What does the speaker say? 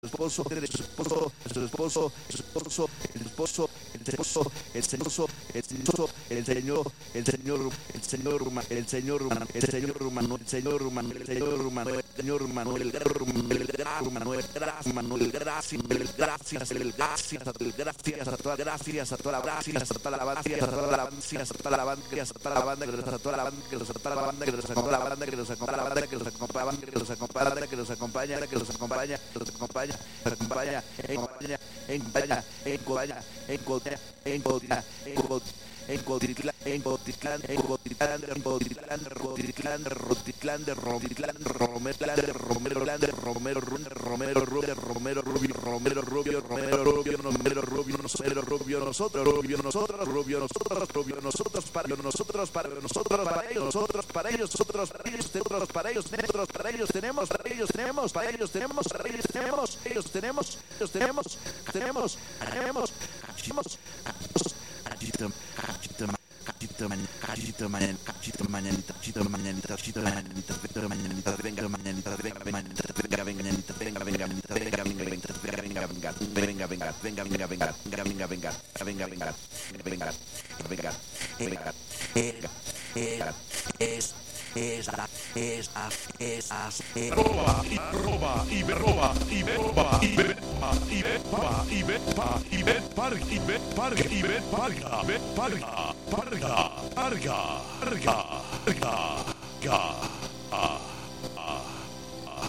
esposo, el esposo, el esposo, el esposo, el esposo, el esposo, el esposo, el esposo, el señor, el señor, el señor humano, el señor humano, el señor humano, el señor humano, el señor humano, el señor humano, el gran humano, el gran humano, el gran humano, el gracias, el gracias, el gracias, el gracias a toda gracias, a toda la gracias, a toda la gracias, a toda la gracias, a toda la banda, a toda la banda, a toda la banda, que nos acompaña, la banda, que nos acompaña, la banda, que nos acompaña, la banda, que nos acompaña, que nos acompaña, que nos acompaña, que nos acompaña, acompaña, acompaña, acompaña, acompaña, acompaña, en Cotitlán, en Cotitlán, en Cotitlán, en Cotitlán, Rotitlán, Rotitlán, de Rotitlán, Romero, Romero, Romero, Romero, Rubio, Romero, Rubio, Romero, Rubio, Romero, Rubio, Romero, Rubio, Romero, Rubio, nosotros, Rubio, nosotros, Rubio, nosotros, Rubio, nosotros, para nosotros, para nosotros, para ellos, nosotros, para ellos, nosotros, para ellos, nosotros, para ellos, nosotros, para ellos, tenemos, para ellos, tenemos, para ellos, tenemos, para ellos, tenemos, ellos tenemos, ellos tenemos, tenemos, tenemos, tenemos,